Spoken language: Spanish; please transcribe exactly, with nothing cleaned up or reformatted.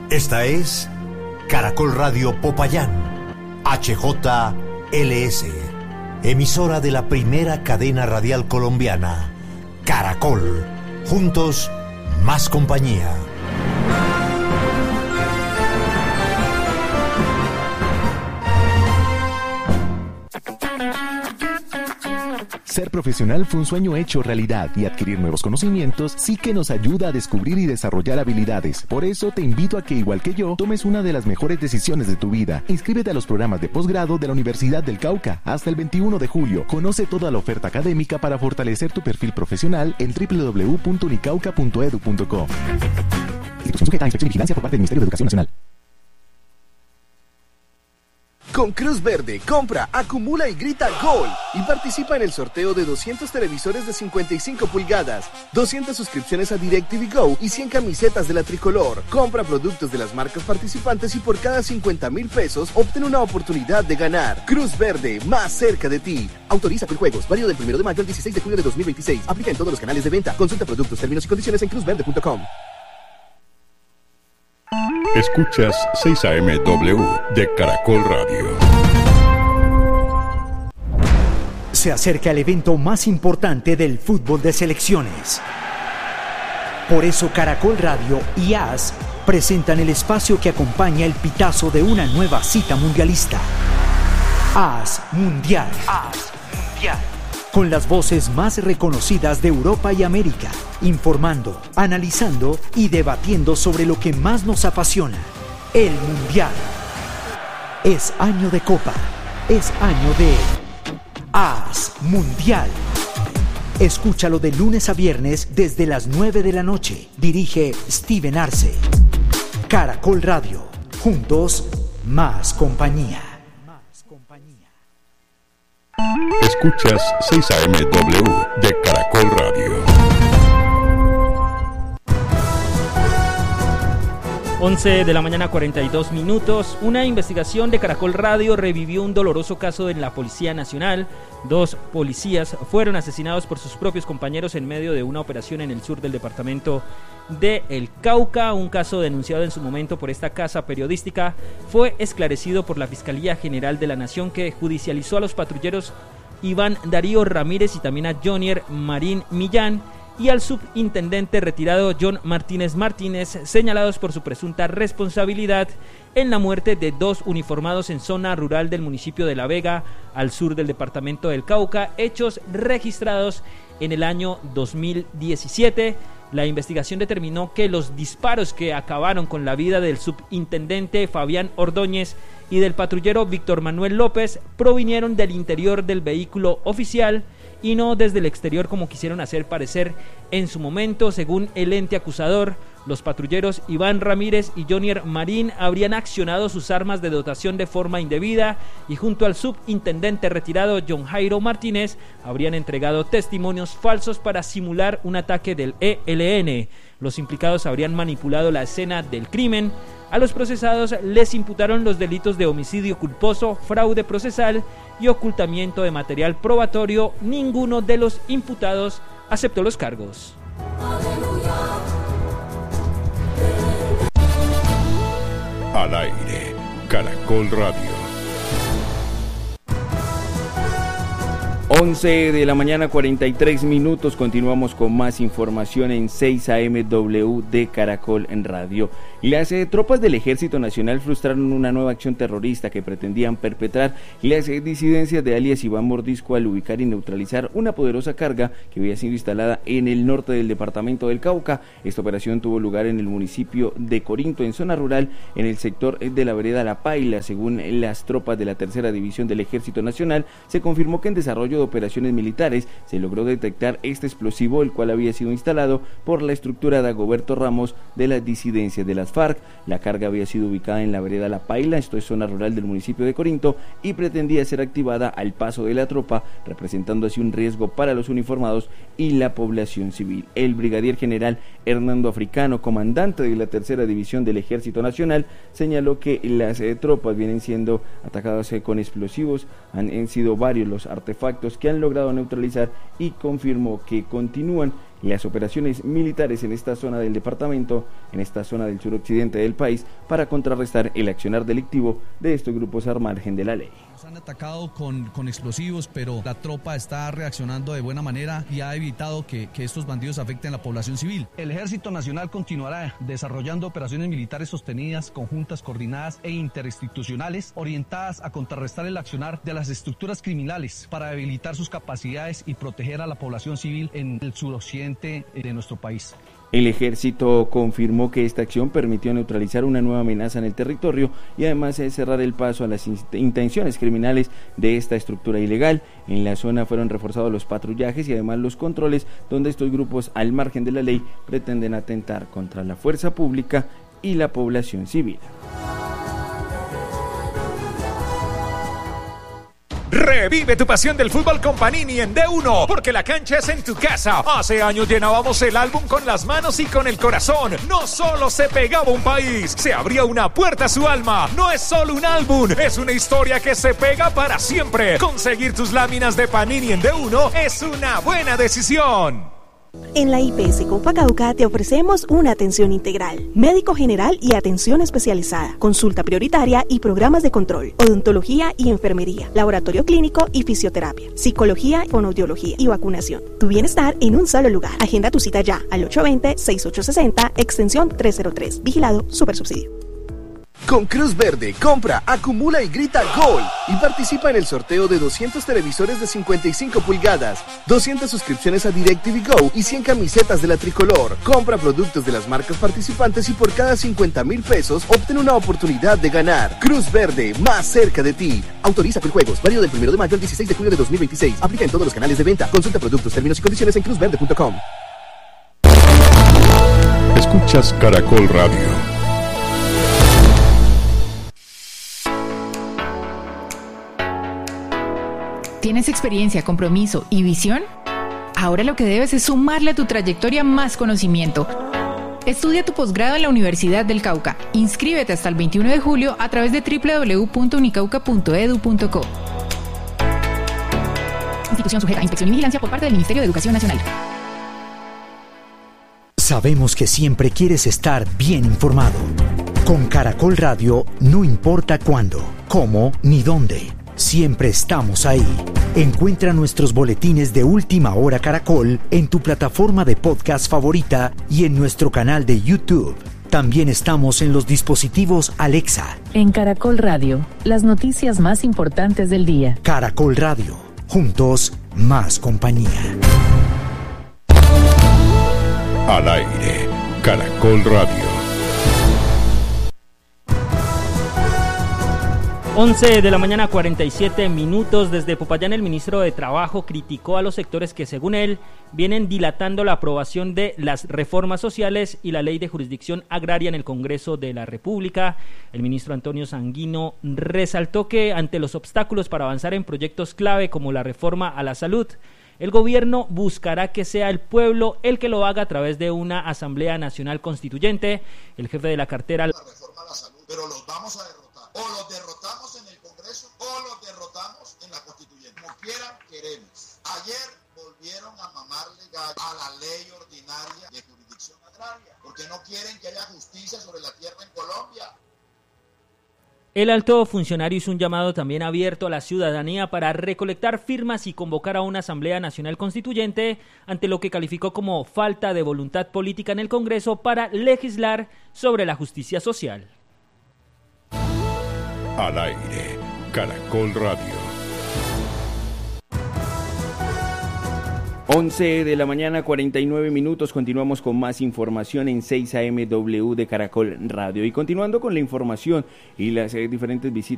Esta es Caracol Radio Popayán, H J L S, emisora de la primera cadena radial colombiana, Caracol. Juntos, más compañía. Ser profesional fue un sueño hecho realidad y adquirir nuevos conocimientos sí que nos ayuda a descubrir y desarrollar habilidades. Por eso te invito a que, igual que yo, tomes una de las mejores decisiones de tu vida. Inscríbete a los programas de posgrado de la Universidad del Cauca hasta el veintiuno de julio. Conoce toda la oferta académica para fortalecer tu perfil profesional en doble u doble u doble u punto unicauca punto edu punto co. Institución sujeta a inspección y vigilancia por parte del Ministerio de Educación Nacional. Con Cruz Verde, compra, acumula y grita ¡Gol! Y participa en el sorteo de doscientos televisores de cincuenta y cinco pulgadas, doscientas suscripciones a DirecTV Go y cien camisetas de la tricolor. Compra productos de las marcas participantes y por cada cincuenta mil pesos obtén una oportunidad de ganar. Cruz Verde, más cerca de ti. Autoriza con juegos, válido del primero de mayo al dieciséis de junio de dos mil veintiséis. Aplica en todos los canales de venta. Consulta productos, términos y condiciones en cruz verde punto com. Escuchas seis A M W de Caracol Radio. Se acerca el evento más importante del fútbol de selecciones. Por eso Caracol Radio y A S presentan el espacio que acompaña el pitazo de una nueva cita mundialista. A S Mundial. A S Mundial. Con las voces más reconocidas de Europa y América, informando, analizando y debatiendo sobre lo que más nos apasiona, el Mundial. Es año de Copa, es año de A S Mundial. Escúchalo de lunes a viernes desde las nueve de la noche. Dirige Steven Arce. Caracol Radio, juntos, más compañía. Escuchas seis A M W de Caracol Radio. once de la mañana, cuarenta y dos minutos. Una investigación de Caracol Radio revivió un doloroso caso en la Policía Nacional. Dos policías fueron asesinados por sus propios compañeros en medio de una operación en el sur del departamento de El Cauca. Un caso denunciado en su momento por esta casa periodística fue esclarecido por la Fiscalía General de la Nación, que judicializó a los patrulleros Iván Darío Ramírez y también a Jonier Marín Millán y al subintendente retirado John Martínez Martínez, señalados por su presunta responsabilidad en la muerte de dos uniformados en zona rural del municipio de La Vega, al sur del departamento del Cauca, hechos registrados en el año dos mil diecisiete. La investigación determinó que los disparos que acabaron con la vida del subintendente Fabián Ordóñez y del patrullero Víctor Manuel López provinieron del interior del vehículo oficial y no desde el exterior como quisieron hacer parecer en su momento. Según el ente acusador, los patrulleros Iván Ramírez y Jonier Marín habrían accionado sus armas de dotación de forma indebida y junto al subintendente retirado John Jairo Martínez habrían entregado testimonios falsos para simular un ataque del E L N. Los implicados habrían manipulado la escena del crimen. A los procesados les imputaron los delitos de homicidio culposo, fraude procesal y ocultamiento de material probatorio. Ninguno de los imputados aceptó los cargos. Al aire, Caracol Radio. once de la mañana, cuarenta y tres minutos. Continuamos con más información en seis A M W de Caracol en Radio. Las eh, tropas del Ejército Nacional frustraron una nueva acción terrorista que pretendían perpetrar las eh, disidencias de alias Iván Mordisco al ubicar y neutralizar una poderosa carga que había sido instalada en el norte del departamento del Cauca. Esta operación tuvo lugar en el municipio de Corinto, en zona rural, en el sector de la vereda La Paila. Según las tropas de la tercera división del Ejército Nacional, se confirmó que en desarrollo de operaciones militares se logró detectar este explosivo, el cual había sido instalado por la estructura de Dagoberto Ramos de las disidencias de las FARC. La carga había sido ubicada en la vereda La Paila, esto es zona rural del municipio de Corinto, y pretendía ser activada al paso de la tropa, representando así un riesgo para los uniformados y la población civil. El brigadier general Hernando Africano, comandante de la tercera división del Ejército Nacional, señaló que las eh, tropas vienen siendo atacadas eh, con explosivos. Han, han sido varios los artefactos que han logrado neutralizar y confirmó que continúan las operaciones militares en esta zona del departamento, en esta zona del suroccidente del país, para contrarrestar el accionar delictivo de estos grupos al margen de la ley. Nos han atacado con, con explosivos, pero la tropa está reaccionando de buena manera y ha evitado que, que estos bandidos afecten a la población civil. El Ejército Nacional continuará desarrollando operaciones militares sostenidas, conjuntas, coordinadas e interinstitucionales, orientadas a contrarrestar el accionar de las estructuras criminales para debilitar sus capacidades y proteger a la población civil en el suroccidente de nuestro país. El ejército confirmó que esta acción permitió neutralizar una nueva amenaza en el territorio y además cerrar el paso a las intenciones criminales de esta estructura ilegal. En la zona fueron reforzados los patrullajes y además los controles, donde estos grupos al margen de la ley pretenden atentar contra la fuerza pública y la población civil. Revive tu pasión del fútbol con Panini en D uno, porque la cancha es en tu casa. Hace años llenábamos el álbum con las manos y con el corazón. No solo se pegaba un país, se abría una puerta a su alma. No es solo un álbum, es una historia que se pega para siempre. Conseguir tus láminas de Panini en D uno es una buena decisión. En la I P S Copa Cauca te ofrecemos una atención integral, médico general y atención especializada, consulta prioritaria y programas de control, odontología y enfermería, laboratorio clínico y fisioterapia, psicología, fonoaudiología y vacunación. Tu bienestar en un solo lugar. Agenda tu cita ya al ocho dos cero, seis ocho seis cero, extensión trescientos tres. Vigilado Supersubsidio. Con Cruz Verde, compra, acumula y grita ¡Gol! Y participa en el sorteo de doscientos televisores de cincuenta y cinco pulgadas, doscientas suscripciones a DirecTV Go y cien camisetas de la tricolor. Compra productos de las marcas participantes y por cada cincuenta mil pesos obtén una oportunidad de ganar. Cruz Verde, más cerca de ti. Autoriza con juegos, válido del primero de mayo al dieciséis de julio de dos mil veintiséis. Aplica en todos los canales de venta. Consulta productos, términos y condiciones en cruz verde punto com. Escuchas Caracol Radio. ¿Tienes experiencia, compromiso y visión? Ahora lo que debes es sumarle a tu trayectoria más conocimiento. Estudia tu posgrado en la Universidad del Cauca. Inscríbete hasta el veintiuno de julio a través de doble u doble u doble u punto unicauca punto edu punto co. Institución sujeta a inspección y vigilancia por parte del Ministerio de Educación Nacional. Sabemos que siempre quieres estar bien informado. Con Caracol Radio, no importa cuándo, cómo ni dónde. Siempre estamos ahí. Encuentra nuestros boletines de Última Hora Caracol en tu plataforma de podcast favorita y en nuestro canal de YouTube. También estamos en los dispositivos Alexa. En Caracol Radio, las noticias más importantes del día. Caracol Radio, juntos, más compañía. Al aire, Caracol Radio. once de la mañana, cuarenta y siete minutos. Desde Popayán, el ministro de Trabajo criticó a los sectores que, según él, vienen dilatando la aprobación de las reformas sociales y la ley de jurisdicción agraria en el Congreso de la República. El ministro Antonio Sanguino resaltó que ante los obstáculos para avanzar en proyectos clave como la reforma a la salud, el gobierno buscará que sea el pueblo el que lo haga a través de una Asamblea Nacional Constituyente. El jefe de la cartera... La reforma a la salud, pero los vamos a derrotar. O los derrotamos en el Congreso o los derrotamos en la Constituyente. Como quieran, queremos. Ayer volvieron a mamarle gallo a la ley ordinaria de jurisdicción agraria, porque no quieren que haya justicia sobre la tierra en Colombia. El alto funcionario hizo un llamado también abierto a la ciudadanía para recolectar firmas y convocar a una Asamblea Nacional Constituyente ante lo que calificó como falta de voluntad política en el Congreso para legislar sobre la justicia social. Al aire, Caracol Radio. once de la mañana, cuarenta y nueve minutos. Continuamos con más información en seis A M W de Caracol Radio. Y continuando con la información y las eh, diferentes visitas